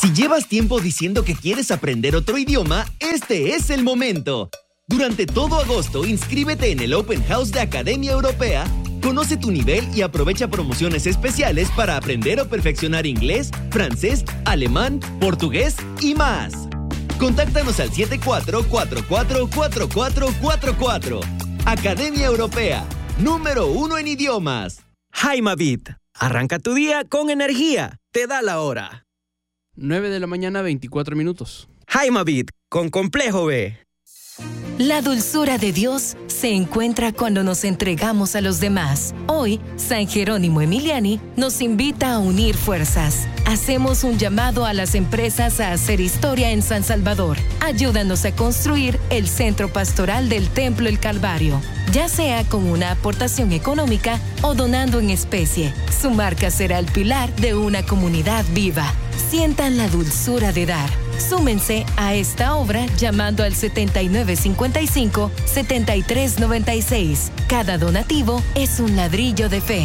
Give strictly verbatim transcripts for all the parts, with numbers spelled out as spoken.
Si llevas tiempo diciendo que quieres aprender otro idioma, este es el momento. Durante todo agosto, inscríbete en el Open House de Academia Europea, conoce tu nivel y aprovecha promociones especiales para aprender o perfeccionar inglés, francés, alemán, portugués y más. Contáctanos al siete cuatro cuatro cuatro cuatro cuatro cuatro cuatro. Academia Europea, número uno en idiomas. Jaimavit, arranca tu día con energía. Te da la hora. nueve de la mañana, veinticuatro minutos. Jaimavit, con Complejo B. La dulzura de Dios se encuentra cuando nos entregamos a los demás. Hoy, San Jerónimo Emiliani nos invita a unir fuerzas. Hacemos un llamado a las empresas a hacer historia en San Salvador. Ayúdanos a construir el centro pastoral del Templo El Calvario, ya sea con una aportación económica o donando en especie. Su marca será el pilar de una comunidad viva. Sientan la dulzura de dar. Súmense a esta obra llamando al setenta y nueve cincuenta y cinco, setenta y tres noventa y seis. Cada donativo es un ladrillo de fe.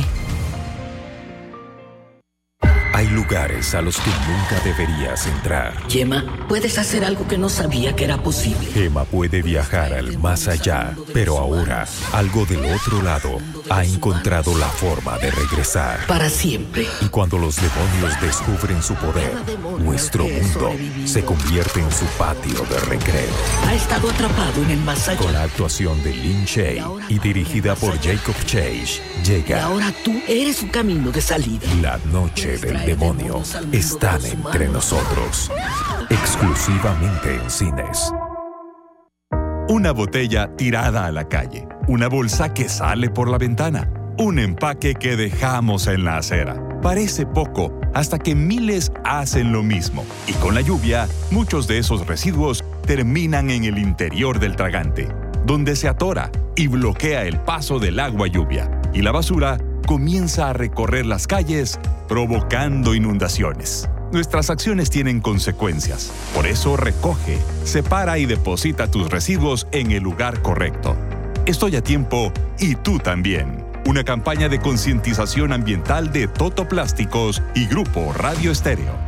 Hay lugares a los que nunca deberías entrar. Gemma, puedes hacer algo que no sabía que era posible. Gemma puede viajar al más allá, pero ahora, algo del otro lado ha encontrado la forma de regresar. Para siempre. Y cuando los demonios descubren su poder, nuestro mundo se convierte en su patio de recreo. Ha estado atrapado en el más allá. Con la actuación de Lin Shaye y dirigida por Jacob Chase, llega. Y ahora tú eres su camino de salida. La noche del demonio están entre nosotros. Exclusivamente en cines. Una botella tirada a la calle. Una bolsa que sale por la ventana. Un empaque que dejamos en la acera. Parece poco hasta que miles hacen lo mismo. Y con la lluvia, muchos de esos residuos terminan en el interior del tragante, donde se atora y bloquea el paso del agua lluvia. Y la basura comienza a recorrer las calles, provocando inundaciones. Nuestras acciones tienen consecuencias. Por eso recoge, separa y deposita tus residuos en el lugar correcto. Estoy a tiempo y tú también. Una campaña de concientización ambiental de Toto Plásticos y Grupo Radio Estéreo.